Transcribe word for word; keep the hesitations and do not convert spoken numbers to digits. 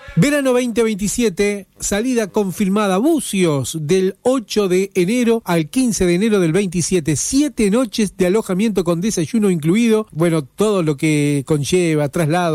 Verano veinte veintisiete, salida confirmada, Bucios, del ocho de enero al quince de enero del veintisiete, siete noches de alojamiento con desayuno incluido, bueno, todo lo que conlleva, traslado.